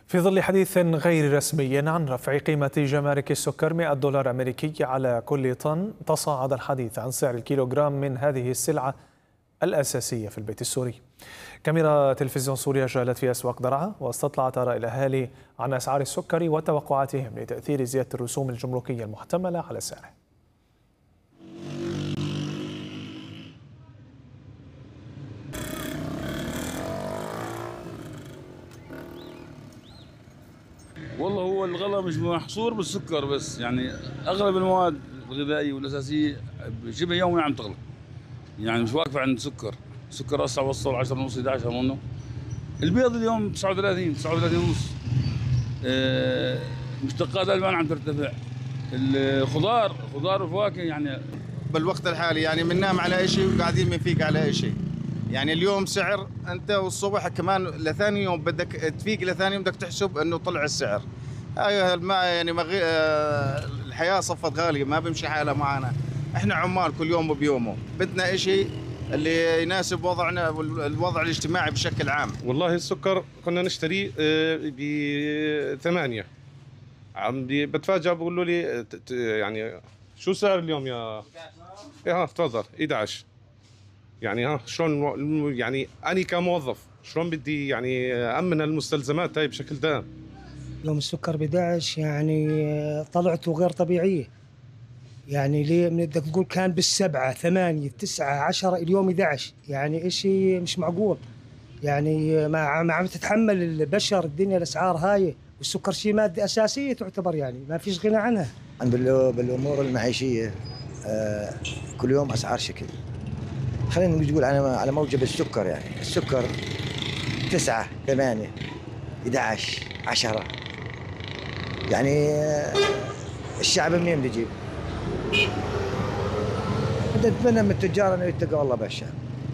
في ظل حديث غير رسمي عن رفع قيمة جمارك السكر $100 أمريكي على كل طن، تصاعد الحديث عن سعر الكيلوغرام من هذه السلعة الأساسية في البيت السوري. كاميرا تلفزيون سوريا جالت في أسواق درعا واستطلعت آراء الأهالي عن أسعار السكر وتوقعاتهم لتأثير زيادة الرسوم الجمركية المحتملة على سعره. والله هو الغلاء مش محصور بالسكر بس، يعني اغلب المواد الغذائيه والاساسيه شبه يوميا عم تغلى، يعني مش واقفه عند السكر هسه وصل 10 ونص 11 منه. البيض اليوم 39 ونص. مشتقات الالبان عم ترتفع. خضار وفواكه يعني بالوقت الحالي يعني بننام على شيء وقاعدين بنفيق على شيء. يعني اليوم سعر انت والصبح كمان لثاني يوم بدك تفيق، لثاني يوم بدك تحسب انه طلع السعر. يعني الحياه صفت غاليه، ما بمشي حالها معنا. احنا عمال كل يوم بيومه، بدنا شيء اللي يناسب وضعنا والوضع الاجتماعي بشكل عام. والله السكر كنا نشتريه ب8، بتفاجأ بقولوا لي يعني شو سعر اليوم يا تفضل 11. يعني شلون يعني أنا كموظف شلون بدي يعني أمن المستلزمات هاي بشكل دائم. يوم السكر ب11 يعني طلعته غير طبيعية. يعني ليه بدك تقول كان بالسبعة 8 9 10 اليوم 11، يعني إشي مش معقول. يعني ما عم تتحمل البشر الدنيا الأسعار هاي، والسكر شيء مادة أساسية تعتبر، يعني ما فيش غنى عنها. بالأمور المعيشية كل يوم أسعار شكل. خلينا نقول على موجب السكر، يعني السكر 9 8 11 10، يعني الشعب منين بيجيب؟ بدنا نتمنى من التجار انه يتقوا الله بالشعب.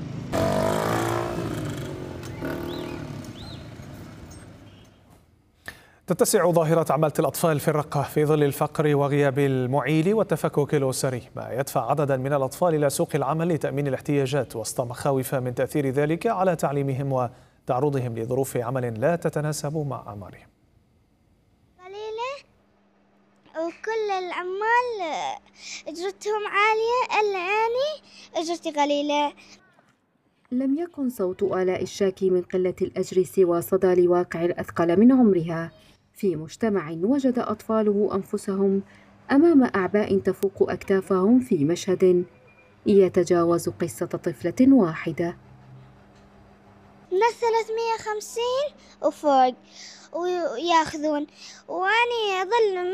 تتسع ظاهرة عمالة الأطفال في الرقة في ظل الفقر وغياب المعيل والتفكك الأسري، ما يدفع عددا من الأطفال إلى سوق العمل لتأمين الاحتياجات، وسط مخاوف من تأثير ذلك على تعليمهم وتعرضهم لظروف عمل لا تتناسب مع أعمارهم. قليلة وكل العمال أجرتهم عالية، إلا أنا أجرتي قليلة. لم يكن صوت آلاء الشاكي من قلة الأجر سوى صدى لواقع الأثقل من عمرها في مجتمع وجد أطفاله أنفسهم أمام أعباء تفوق أكتافهم في مشهد يتجاوز قصة طفلة واحدة. ناس 350 وفوق وياخذون، وأني أظل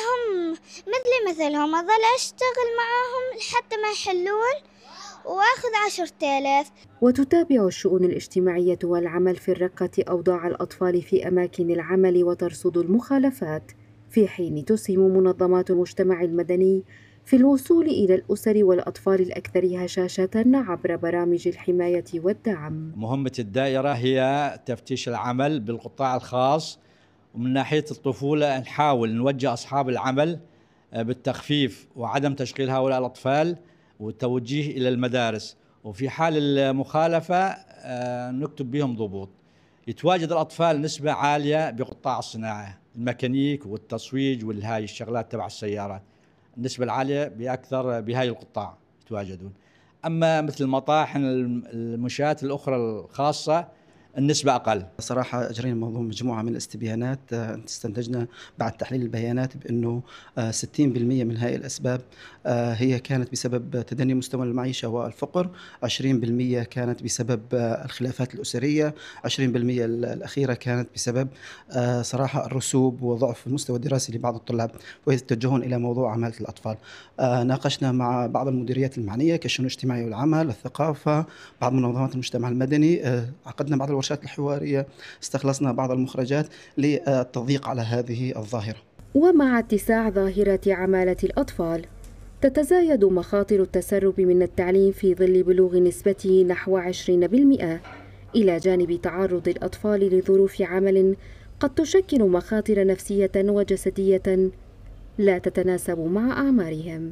مثلهم أظل أشتغل معاهم لحتى ما يحلون وأخذ 10,000. وتتابع الشؤون الاجتماعية والعمل في الرقة أوضاع الأطفال في أماكن العمل وترصد المخالفات، في حين تسهم منظمات المجتمع المدني في الوصول إلى الأسر والأطفال الأكثر هشاشة عبر برامج الحماية والدعم. مهمة الدائرة هي تفتيش العمل بالقطاع الخاص، ومن ناحية الطفولة نحاول نوجه أصحاب العمل بالتخفيف وعدم تشغيل هؤلاء الأطفال والتوجيه إلى المدارس، وفي حال المخالفة نكتب بهم ضبوط. يتواجد الأطفال نسبة عالية بقطاع الصناعة، الميكانيك والتصويج والهاي الشغلات تبع السيارات، النسبة العالية بأكثر بهاي القطاع يتواجدون. أما مثل المطاحن المنشآت الأخرى الخاصة النسبة أقل. صراحة أجرينا موضوع مجموعة من الاستبيانات، استنتجنا بعد تحليل البيانات بأنه 60% من هذه الأسباب هي كانت بسبب تدني مستوى المعيشة والفقر، 20% كانت بسبب الخلافات الأسرية، 20% الأخيرة كانت بسبب صراحة الرسوب وضعف المستوى الدراسي لبعض الطلاب، ويتجهون إلى موضوع عمالة الأطفال. ناقشنا مع بعض المديريات المعنية كالشؤون الاجتماعية والعمل، الثقافة، بعض منظمات المجتمع المدني، عقدنا بعض الورشات الحوارية، استخلصنا بعض المخرجات للتضييق على هذه الظاهرة. ومع اتساع ظاهرة عمالة الأطفال تتزايد مخاطر التسرب من التعليم في ظل بلوغ نسبته نحو 20%، إلى جانب تعرض الأطفال لظروف عمل قد تشكل مخاطر نفسية وجسدية لا تتناسب مع أعمارهم.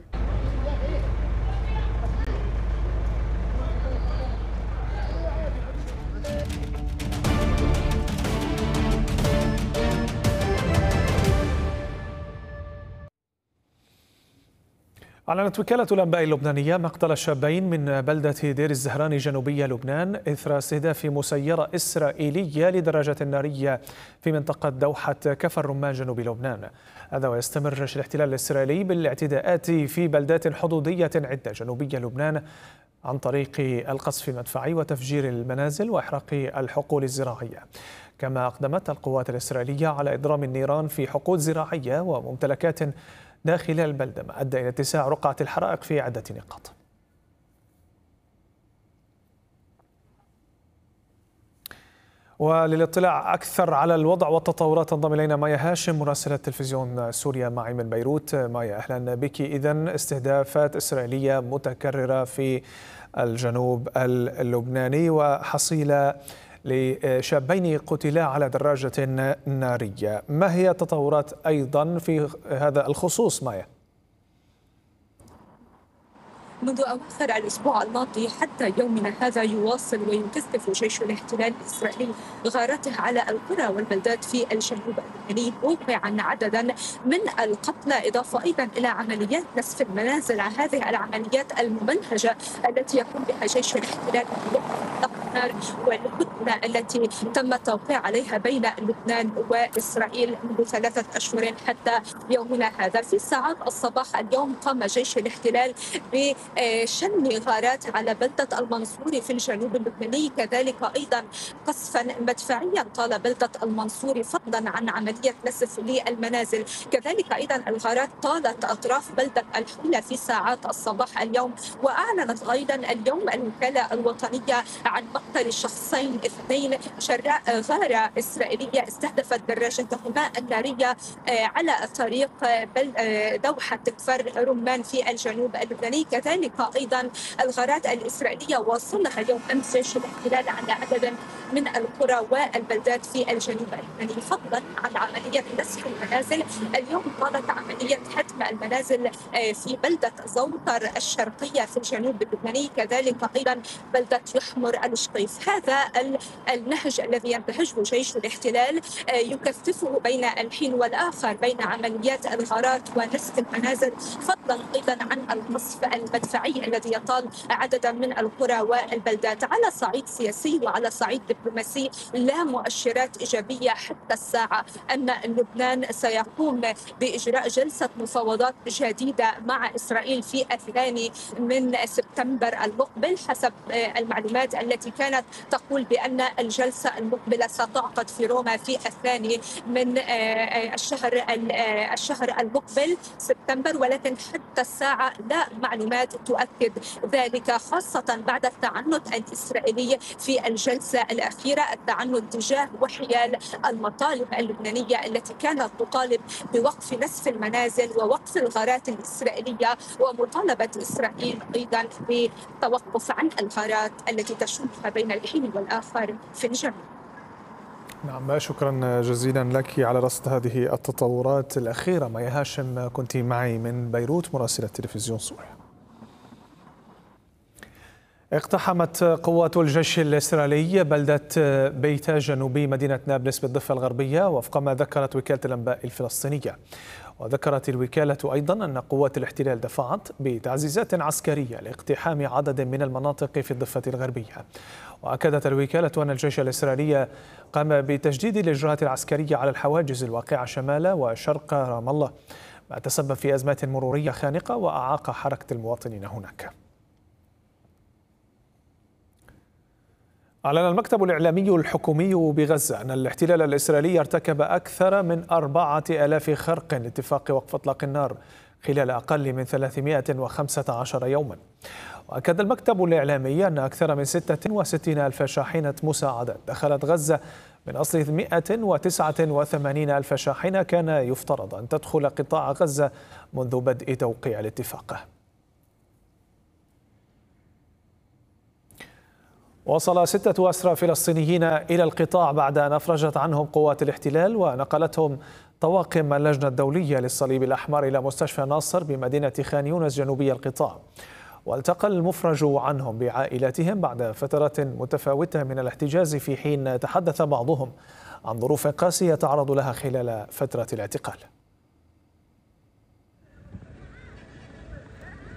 أعلنت وكالة الأنباء اللبنانية مقتل شابين من بلدة دير الزهران جنوبي لبنان إثر استهداف مسيرة إسرائيلية لدراجة نارية في منطقة دوحة كفر الرمان جنوب لبنان. هذا ويستمر جيش الاحتلال الإسرائيلي بالاعتداءات في بلدات حدودية عدة جنوبية لبنان عن طريق القصف المدفعي وتفجير المنازل وإحراق الحقول الزراعية. كما أقدمت القوات الإسرائيلية على إضرام النيران في حقول زراعية وممتلكات داخل البلدة، ما أدى إلى اتساع رقعة الحرائق في عدة نقاط. وللاطلاع أكثر على الوضع والتطورات تنضم إلينا مايا هاشم مراسلة تلفزيون سوريا معي من بيروت. مايا، أهلا بك. إذن استهدافات إسرائيلية متكررة في الجنوب اللبناني وحصيلة لشابين قتلا على دراجة نارية، ما هي التطورات أيضا في هذا الخصوص مايا؟ منذ أواخر الأسبوع الماضي حتى يومنا هذا يواصل ويكثف جيش الاحتلال الإسرائيلي غارته على القرى والبلدات في الجنوب اللبناني، موقعا عددا من القتلى إضافة أيضا إلى عمليات نسف المنازل. هذه العمليات الممنهجة التي يقوم بها جيش الاحتلال النار والهدنة التي تم التوقيع عليها بين لبنان وإسرائيل منذ 3 أشهر حتى يومنا هذا. في ساعات الصباح اليوم قام جيش الاحتلال بشن غارات على بلدة المنصوري في الجنوب اللبناني، كذلك أيضا قصفا مدفعيا طال بلدة المنصوري فضلا عن عملية نسف للمنازل. كذلك أيضا الغارات طالت أطراف بلدة الحولة في ساعات الصباح اليوم. وأعلنت أيضا اليوم الوكالة الوطنية عن مقتل شخصين 2 جراء غارة إسرائيلية استهدفت دراجتهما النارية على طريق دوحة كفر رمان في الجنوب اللبناني. كذلك أيضا الغارات الإسرائيلية واصلها اليوم أمس جيش الاحتلال على عدد من القرى والبلدات في الجنوب اللبناني. فضلا عن عملية نسف المنازل، اليوم طالت عملية هدم المنازل في بلدة زوطر الشرقية في الجنوب اللبناني، كذلك أيضا بلدة يحمر الشقيف. هذا النهج الذي ينتهجه جيش الاحتلال يكثفه بين الحين والآخر بين عمليات الغارات ونسف المنازل، فضلا أيضا عن القصف المدفعي الذي يطال عددا من القرى والبلدات. على صعيد سياسي وعلى صعيد دبلوماسي لا مؤشرات إيجابية حتى الساعة أن لبنان سيقوم بإجراء جلسة مفاوضات جديدة مع إسرائيل في 2 سبتمبر المقبل حسب المعلومات التي كانت تقول بأن الجلسة المقبلة ستعقد في روما في 2 من الشهر المقبل سبتمبر، ولكن حتى الساعة لا معلومات تؤكد ذلك، خاصة بعد التعنت الإسرائيلي في الجلسة الأخيرة، التعنت تجاه وحيال المطالب اللبنانية التي كانت تطالب بوقف نسف المنازل ووقف الغارات الإسرائيلية، ومطالبة إسرائيل أيضا بالتوقف عن الغارات التي تشنها بين الحين والآخر في الجنوب. نعم، شكرا جزيلا لك على رصد هذه التطورات الأخيرة. مايا هاشم كنت معي من بيروت مراسلة تلفزيون سوريا. اقتحمت قوات الجيش الإسرائيلي بلدة بيتا جنوبي مدينة نابلس بالضفة الغربية وفق ما ذكرت وكالة الأنباء الفلسطينية. وذكرت الوكالة أيضا أن قوات الاحتلال دفعت بتعزيزات عسكرية لاقتحام عدد من المناطق في الضفة الغربية. وأكدت الوكالة أن الجيش الإسرائيلي قام بتجديد الإجراءات العسكرية على الحواجز الواقعة شمال وشرق رام الله، ما تسبب في أزمات مرورية خانقة وأعاق حركة المواطنين هناك. أعلن المكتب الإعلامي الحكومي بغزة أن الاحتلال الإسرائيلي ارتكب أكثر من 4000 خرق لاتفاق وقف إطلاق النار خلال أقل من 315 يوما. وأكد المكتب الإعلامي أن أكثر من 66 ألف شاحنة مساعدات دخلت غزة من أصل 189 ألف شاحنة كان يفترض أن تدخل قطاع غزة منذ بدء توقيع الاتفاق. وصل 6 أسرى فلسطينيين إلى القطاع بعد أن أفرجت عنهم قوات الاحتلال ونقلتهم طواقم اللجنة الدولية للصليب الأحمر إلى مستشفى ناصر بمدينة خان يونس جنوبي القطاع. والتقى المفرج عنهم بعائلاتهم بعد فترات متفاوتة من الاحتجاز، في حين تحدث بعضهم عن ظروف قاسية تعرض لها خلال فترة الاعتقال.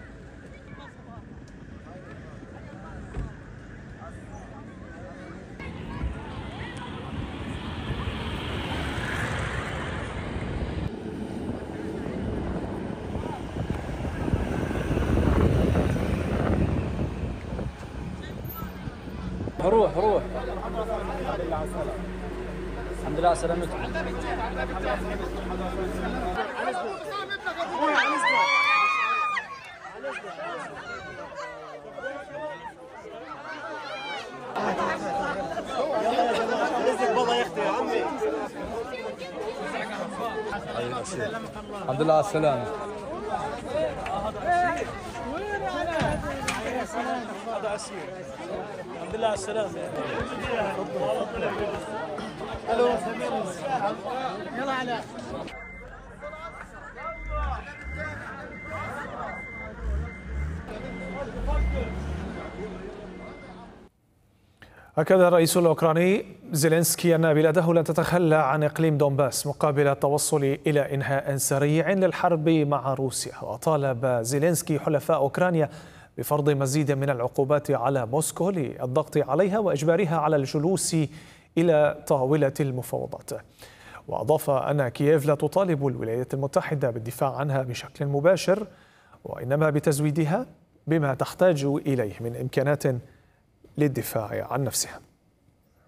روح الحمد لله على سلامتك. الحمد لله على السلامة. الحمد لله على السلامة. الو يلا على هكذا الرئيس الأوكراني زيلينسكي أن بلاده لن تتخلى عن إقليم دونباس مقابل التوصل إلى إنهاء سريع للحرب مع روسيا. وطالب زيلينسكي حلفاء أوكرانيا بفرض مزيد من العقوبات على موسكو للضغط عليها وإجبارها على الجلوس إلى طاولة المفاوضات. وأضاف أن كييف لا تطالب الولايات المتحدة بالدفاع عنها بشكل مباشر، وإنما بتزويدها بما تحتاج إليه من إمكانات للدفاع عن نفسها.